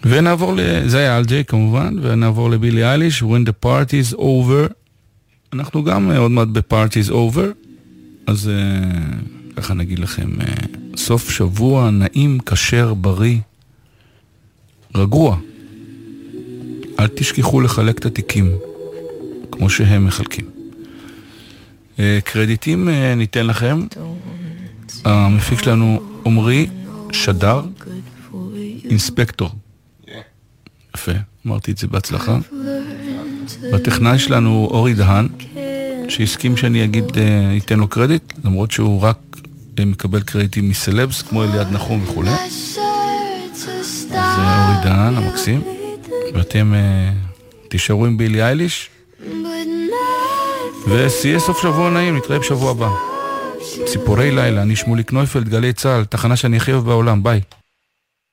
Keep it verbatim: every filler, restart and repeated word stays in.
ונעבור, זה היה על ג'יי כמובן, ונעבור לבילי אייליש, When the Party is Over. אנחנו גם עוד מעט ב-Party is Over, אז ככה נגיד לכם, סוף שבוע נעים, כשר, בריא, רגוע. אל תשכחו לחלק את התיקים, כמו שהם מחלקים. קרדיטים ניתן לכם. המפיק שלנו עומרי שדר, אינספקטור. יפה, אמרתי את זה בהצלחה. בטכנאי שלנו אורי דהן, שהסכים שאני אגיד, ייתן לו קרדיט, למרות שהוא רק מקבל קרדיטים מסלבס, כמו אליעד נחום וכו'. זה אורי דהן, המקסים. ואתם תישארו עם בילי אייליש. ושיהיה סוף שבוע נעים, נתראה בשבוע הבא. ציפורי לילה, אני שמוליק נויפלד, גלי צהל, תחנה שאני הכי אוהב בעולם, ביי.